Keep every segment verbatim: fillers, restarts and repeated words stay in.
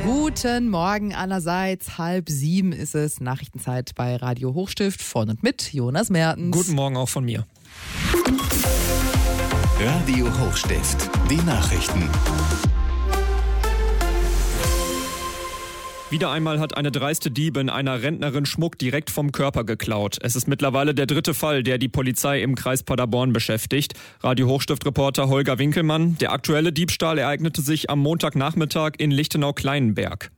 Guten Morgen allerseits. Halb sieben ist es. Nachrichtenzeit bei Radio Hochstift von und mit Jonas Mertens. Guten Morgen auch von mir. Radio Hochstift, die Nachrichten. Wieder einmal hat eine dreiste Diebin einer Rentnerin Schmuck direkt vom Körper geklaut. Es ist mittlerweile der dritte Fall, der die Polizei im Kreis Paderborn beschäftigt. Radio Hochstift-Reporter Holger Winkelmann. Der aktuelle Diebstahl ereignete sich am Montagnachmittag in Lichtenau-Kleinenberg.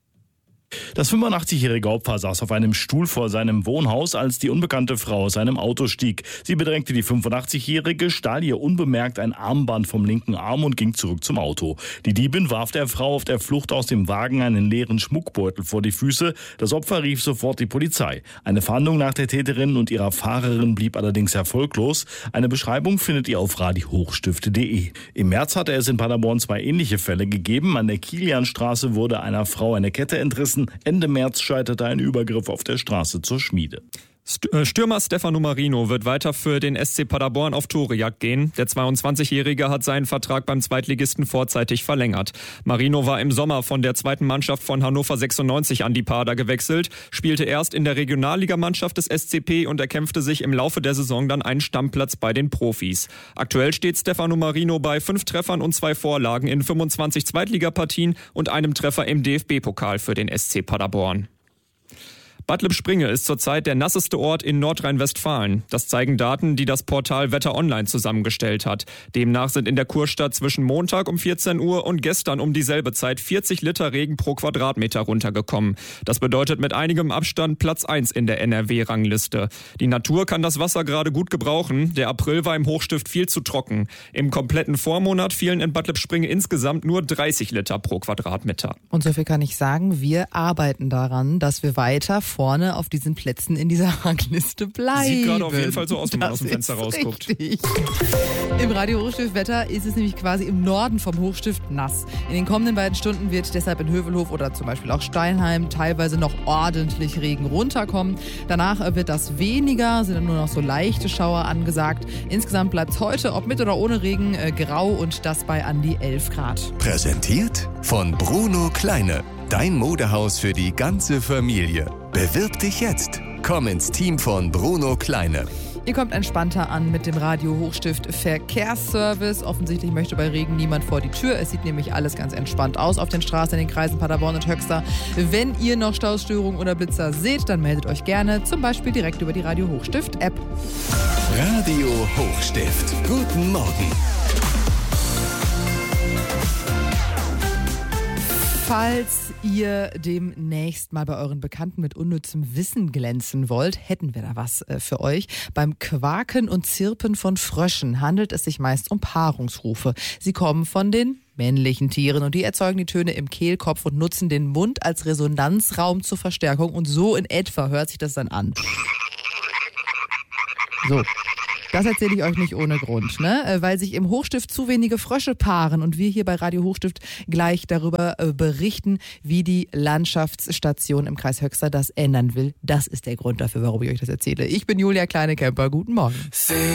Das fünfundachtzig-jährige Opfer saß auf einem Stuhl vor seinem Wohnhaus, als die unbekannte Frau aus seinem Auto stieg. Sie bedrängte die fünfundachtzig-jährige, stahl ihr unbemerkt ein Armband vom linken Arm und ging zurück zum Auto. Die Diebin warf der Frau auf der Flucht aus dem Wagen einen leeren Schmuckbeutel vor die Füße. Das Opfer rief sofort die Polizei. Eine Fahndung nach der Täterin und ihrer Fahrerin blieb allerdings erfolglos. Eine Beschreibung findet ihr auf radio hochstifte punkt de. Im März hatte es in Paderborn zwei ähnliche Fälle gegeben. An der Kilianstraße wurde einer Frau eine Kette entrissen. Ende März scheiterte ein Übergriff auf der Straße zur Schmiede. Stürmer Stefano Marino wird weiter für den S C Paderborn auf Torejagd gehen. Der zweiundzwanzigjährige hat seinen Vertrag beim Zweitligisten vorzeitig verlängert. Marino war im Sommer von der zweiten Mannschaft von Hannover sechsundneunzig an die Pader gewechselt, spielte erst in der Regionalligamannschaft des S C P und erkämpfte sich im Laufe der Saison dann einen Stammplatz bei den Profis. Aktuell steht Stefano Marino bei fünf Treffern und zwei Vorlagen in fünfundzwanzig Zweitligapartien und einem Treffer im D F B-Pokal für den S C Paderborn. Bad Lippspringe ist zurzeit der nasseste Ort in Nordrhein-Westfalen. Das zeigen Daten, die das Portal Wetter Online zusammengestellt hat. Demnach sind in der Kurstadt zwischen Montag um vierzehn Uhr und gestern um dieselbe Zeit vierzig Liter Regen pro Quadratmeter runtergekommen. Das bedeutet mit einigem Abstand Platz eins in der N R W-Rangliste. Die Natur kann das Wasser gerade gut gebrauchen. Der April war im Hochstift viel zu trocken. Im kompletten Vormonat fielen in Bad Lippspringe insgesamt nur dreißig Liter pro Quadratmeter. Und so viel kann ich sagen, wir arbeiten daran, dass wir weiter vorne auf diesen Plätzen in dieser Rangliste bleiben. Sieht gerade auf jeden Fall so aus, wenn man aus dem Fenster rausguckt. Richtig. Im Radio Hochstift Wetter ist es nämlich quasi im Norden vom Hochstift nass. In den kommenden beiden Stunden wird deshalb in Hövelhof oder zum Beispiel auch Steinheim teilweise noch ordentlich Regen runterkommen. Danach wird das weniger, sind dann nur noch so leichte Schauer angesagt. Insgesamt bleibt es heute, ob mit oder ohne Regen, äh, grau und das bei an die elf Grad. Präsentiert von Bruno Kleine. Dein Modehaus für die ganze Familie. Bewirb dich jetzt. Komm ins Team von Bruno Kleine. Ihr kommt entspannter an mit dem Radio Hochstift Verkehrsservice. Offensichtlich möchte bei Regen niemand vor die Tür. Es sieht nämlich alles ganz entspannt aus auf den Straßen in den Kreisen Paderborn und Höxter. Wenn ihr noch Staustörungen oder Blitzer seht, dann meldet euch gerne, zum Beispiel direkt über die Radio Hochstift App. Radio Hochstift. Guten Morgen. Falls ihr demnächst mal bei euren Bekannten mit unnützem Wissen glänzen wollt, hätten wir da was äh, für euch. Beim Quaken und Zirpen von Fröschen handelt es sich meist um Paarungsrufe. Sie kommen von den männlichen Tieren und die erzeugen die Töne im Kehlkopf und nutzen den Mund als Resonanzraum zur Verstärkung und so in etwa hört sich das dann an. So. Das erzähle ich euch nicht ohne Grund, ne? Weil sich im Hochstift zu wenige Frösche paaren und wir hier bei Radio Hochstift gleich darüber berichten, wie die Landschaftsstation im Kreis Höxter das ändern will. Das ist der Grund dafür, warum ich euch das erzähle. Ich bin Julia Kleine-Kemper. Guten Morgen.